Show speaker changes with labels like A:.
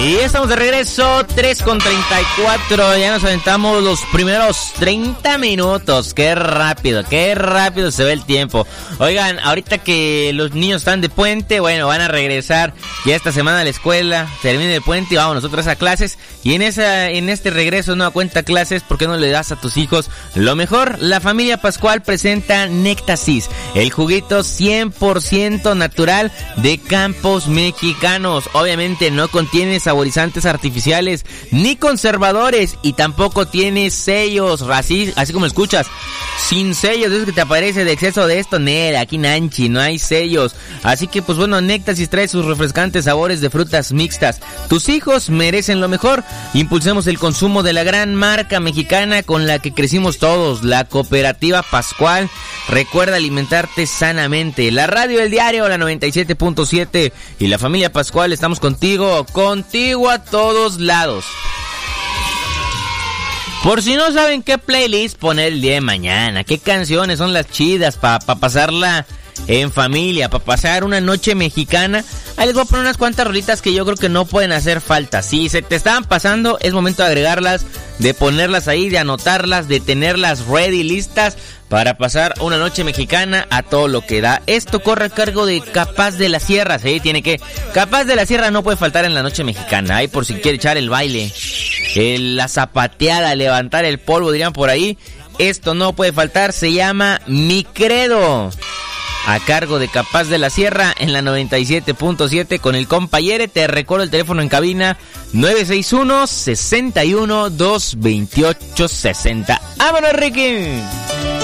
A: Y estamos de regreso, 3:34, ya nos aventamos los primeros 30 minutos, qué rápido se ve el tiempo. Oigan, ahorita que los niños están de puente, bueno, van a regresar ya esta semana a la escuela, termine el puente y vamos nosotros a clases. Y en este regreso no cuenta clases, ¿por qué no le das a tus hijos lo mejor? La familia Pascual presenta Nectasis, el juguito 100% natural de Campos Mexicanos. Obviamente no contiene saborizantes artificiales ni conservadores y tampoco tiene sellos, así como escuchas, sin sellos. Es que te aparece de exceso de esto, Nera, aquí Nanchi, no hay sellos. Así que pues bueno, Nectasis trae sus refrescantes sabores de frutas mixtas. Tus hijos merecen lo mejor. Impulsemos el consumo de la gran marca mexicana con la que crecimos todos, la Cooperativa Pascual. Recuerda alimentarte sanamente. La radio del diario, la 97.7 y la familia Pascual, estamos contigo a todos lados. Por si no saben qué playlist poner el día de mañana, qué canciones son las chidas para pasarla en familia, para pasar una noche mexicana, ahí les voy a poner unas cuantas rolitas que yo creo que no pueden hacer falta. Si se te estaban pasando, es momento de agregarlas, de ponerlas ahí, de anotarlas, de tenerlas ready, listas para pasar una noche mexicana a todo lo que da. Esto corre a cargo de Capaz de la Sierra, ¿sí? Capaz de la Sierra no puede faltar en la noche mexicana, ahí por si quiere echar el baile, la zapateada, levantar el polvo, dirían por ahí. Esto no puede faltar, se llama Mi Credo, a cargo de Capaz de la Sierra en la 97.7 con el compañero. Te recuerdo el teléfono en cabina 961-61-228-60. ¡Vámonos, Ricky!